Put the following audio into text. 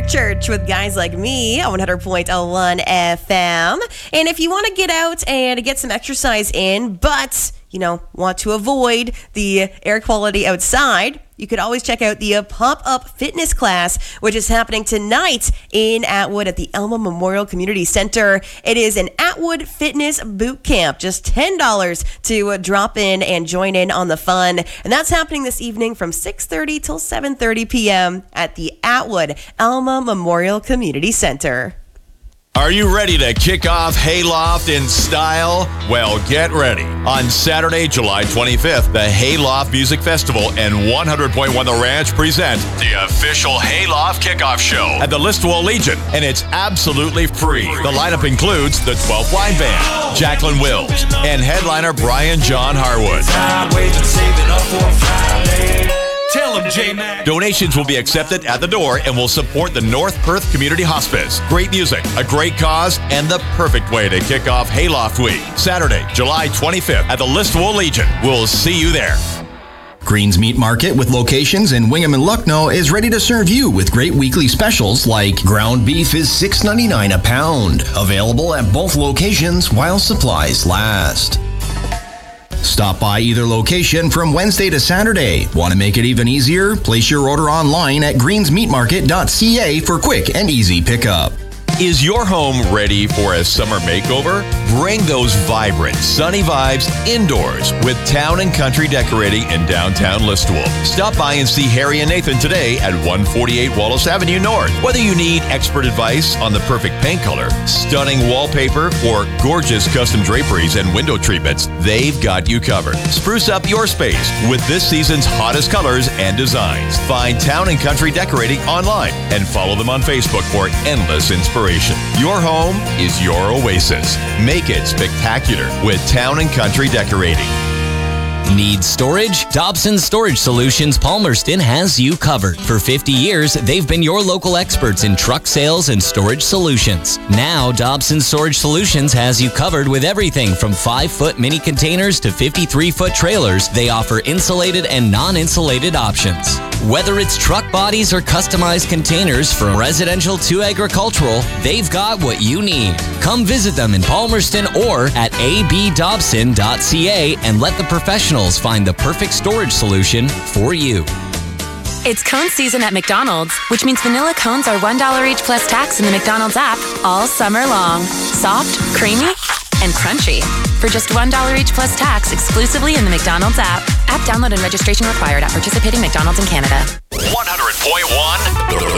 Church with guys like me on 100.1 FM. And if you want to get out and get some exercise in, but, want to avoid the air quality outside, you could always check out the pop-up fitness class, which is happening tonight in Atwood at the Elma Memorial Community Center. It is an Atwood Fitness Boot Camp, just $10 to drop in and join in on the fun. And that's happening this evening from 6:30 till 7:30 p.m. at the Atwood Elma Memorial Community Center. Are you ready to kick off Hayloft in style? Well, get ready. On Saturday, July 25th, the Hayloft Music Festival and 100.1 The Ranch present the official Hayloft Kickoff Show at the Listowel Legion, and it's absolutely free. The lineup includes the 12th Line Band, Jacqueline Wills, and headliner Brian John Harwood. Tell him, J-Man. Donations will be accepted at the door and will support the North Perth Community Hospice. Great music, a great cause, and the perfect way to kick off Hayloft Week. Saturday, July 25th at the Listowel Legion. We'll see you there. Green's Meat Market with locations in Wingham and Lucknow is ready to serve you with great weekly specials like ground beef is $6.99 a pound. Available at both locations while supplies last. Stop by either location from Wednesday to Saturday. Want to make it even easier? Place your order online at greensmeatmarket.ca for quick and easy pickup. Is your home ready for a summer makeover? Bring those vibrant, sunny vibes indoors with Town & Country Decorating in downtown Listowel. Stop by and see Harry and Nathan today at 148 Wallace Avenue North. Whether you need expert advice on the perfect paint color, stunning wallpaper, or gorgeous custom draperies and window treatments, they've got you covered. Spruce up your space with this season's hottest colors and designs. Find Town & Country Decorating online and follow them on Facebook for endless inspiration. Your home is your oasis. Make it spectacular with Town & Country Decorating. Need storage? Dobson Storage Solutions Palmerston has you covered. For 50 years, they've been your local experts in truck sales and storage solutions. Now, Dobson Storage Solutions has you covered with everything from 5-foot mini containers to 53-foot trailers. They offer insulated and non-insulated options. Whether it's truck bodies or customized containers from residential to agricultural, they've got what you need. Come visit them in Palmerston or at abdobson.ca and let the professionals find the perfect storage solution for you. It's cone season at McDonald's, which means vanilla cones are $1 each plus tax in the McDonald's app all summer long. Soft, creamy, and crunchy. For just $1 each plus tax exclusively in the McDonald's app. App download and registration required at participating McDonald's in Canada. 100.1